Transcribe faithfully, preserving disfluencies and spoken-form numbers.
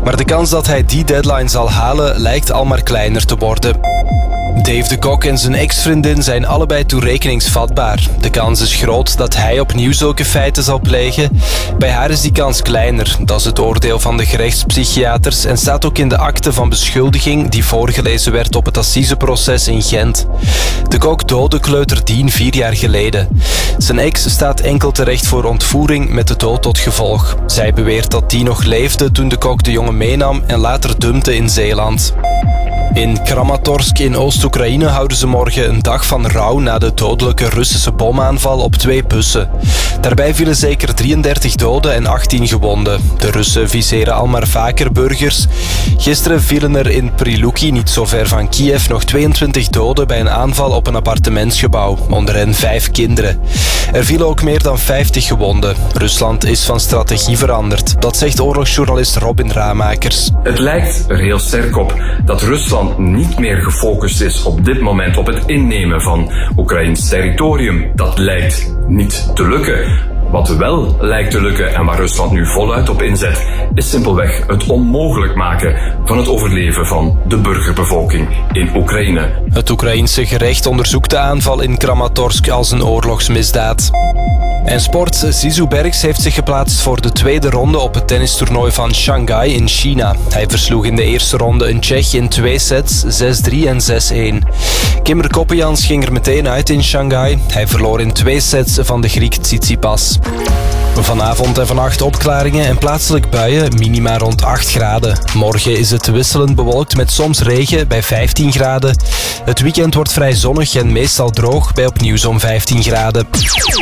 Maar de kans dat hij die deadline zal halen lijkt al maar kleiner te worden. Dave de Kok en zijn ex-vriendin zijn allebei toerekeningsvatbaar. De kans is groot dat hij opnieuw zulke feiten zal plegen. Bij haar is die kans kleiner. Dat is het oordeel van de gerechtspsychiaters en staat ook in de akte van beschuldiging die voorgelezen werd op het assiseproces in Gent. De Kok doodde kleuter Dien vier jaar geleden. Zijn ex staat enkel terecht voor ontvoering met de dood tot gevolg. Zij beweert dat Dien nog leefde toen de Kok de jongen meenam en later dumpte in Zeeland. In Kramatorsk in Oost-Oekraïne houden ze morgen een dag van rouw na de dodelijke Russische bomaanval op twee bussen. Daarbij vielen zeker drieëndertig doden en achttien gewonden. De Russen viseren al maar vaker burgers. Gisteren vielen er in Priluki, niet zo ver van Kiev, nog tweeëntwintig doden bij een aanval op een appartementsgebouw, onder hen vijf kinderen. Er vielen ook meer dan vijftig gewonden. Rusland is van strategie veranderd. Dat zegt oorlogsjournalist Robin Ramakers. Het lijkt er heel sterk op dat Rusland niet meer gefocust is op dit moment op het innemen van Oekraïns territorium. Dat lijkt niet te lukken. Wat wel lijkt te lukken en waar Rusland nu voluit op inzet, is simpelweg het onmogelijk maken van het overleven van de burgerbevolking in Oekraïne. Het Oekraïense gerecht onderzoekt de aanval in Kramatorsk als een oorlogsmisdaad. En sport, Zizou Bergs heeft zich geplaatst voor de tweede ronde op het tennistoernooi van Shanghai in China. Hij versloeg in de eerste ronde een Tsjech in twee sets, zes drie en zes een. Kimmer Koppejans ging er meteen uit in Shanghai. Hij verloor in twee sets van de Griek Tsitsipas. Vanavond en vannacht opklaringen en plaatselijk buien, minima rond acht graden. Morgen is het wisselend bewolkt met soms regen bij vijftien graden. Het weekend wordt vrij zonnig en meestal droog bij opnieuw zo'n vijftien graden.